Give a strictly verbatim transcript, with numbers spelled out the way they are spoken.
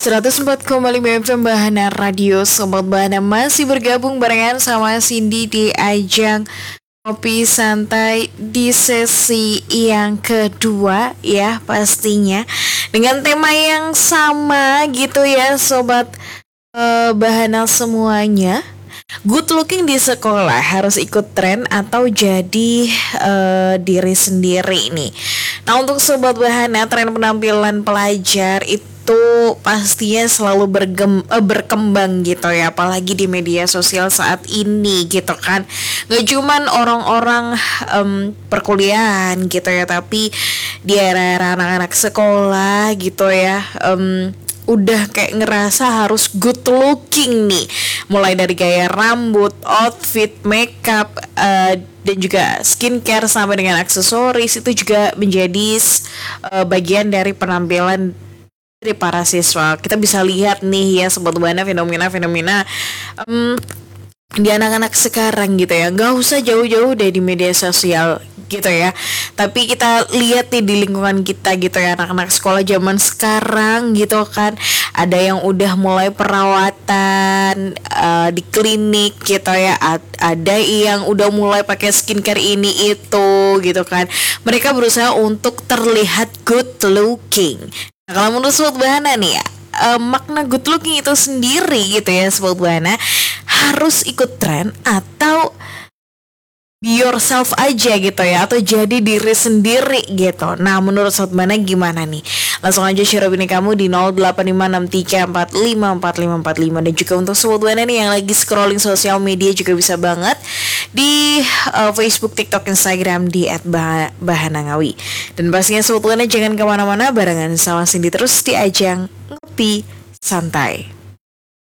seratus empat koma lima F M Bahana Radio. Sobat Bahana masih bergabung barengan sama Cindy di ajang Kopi Santai di sesi yang kedua ya, pastinya dengan tema yang sama gitu ya Sobat uh, Bahana semuanya. Good looking di sekolah harus ikut tren atau jadi uh, diri sendiri nih. Nah, untuk Sobat Bahana, tren penampilan pelajar itu pastinya selalu bergem, eh, berkembang gitu ya, apalagi di media sosial saat ini gitu kan. Gak cuman orang-orang um, perkuliahan gitu ya, tapi di era-era anak-anak sekolah gitu ya, um, udah kayak ngerasa harus good looking nih, mulai dari gaya rambut, outfit, makeup, uh, dan juga skincare sampai dengan aksesoris itu juga menjadi uh, bagian dari penampilan dari para siswa. Kita bisa lihat nih ya Sobat Bahana, fenomena-fenomena um, di anak-anak sekarang gitu ya. Gak usah jauh-jauh deh di media sosial gitu ya, tapi kita lihat nih di lingkungan kita gitu ya, anak-anak sekolah zaman sekarang gitu kan, ada yang udah mulai perawatan uh, di klinik gitu ya, A- ada yang udah mulai pakai skincare ini itu gitu kan. Mereka berusaha untuk terlihat good looking. Nah, kalau menurut Sobat Bahana nih ya, uh, makna good looking itu sendiri gitu ya Sobat Bahana, harus ikut tren atau be yourself aja gitu ya, atau jadi diri sendiri gitu. Nah, menurut Sobat Bahana gimana nih? Langsung aja share opini kamu di nol delapan lima enam tiga empat lima empat lima empat lima. Dan juga untuk Sobat Bahana nih yang lagi scrolling sosial media juga bisa banget di uh, Facebook, TikTok, Instagram di et bahanangawi. Dan pastinya Sobat Bahana jangan kemana-mana, barengan sama Cindy terus di ajang Ngopi Santai.